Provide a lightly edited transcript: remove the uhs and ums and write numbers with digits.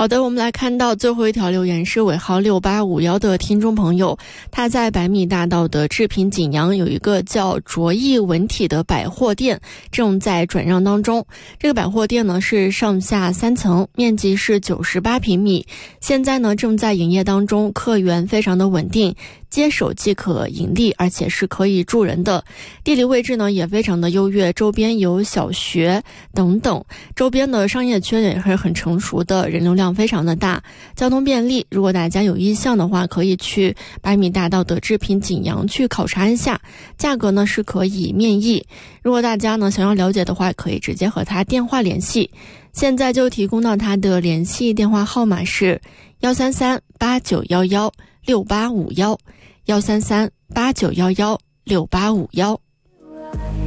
好的，我们来看到最后一条留言是尾号6851的听众朋友，他在百米大道的治平景阳有一个叫卓艺文体的百货店，正在转让当中。这个百货店呢是上下3层，面积是98平米，现在呢正在营业当中，客源非常的稳定，接手即可盈利，而且是可以住人的。地理位置呢也非常的优越，周边有小学等等，周边的商业区也是很成熟的，人流量非常的大，交通便利。如果大家有意向的话，可以去百米大道的治平景阳去考察一下，价格呢是可以面议。如果大家呢想要了解的话，可以直接和他电话联系。现在就提供到他的联系电话号码是133-8911-6851，133-8911-6851。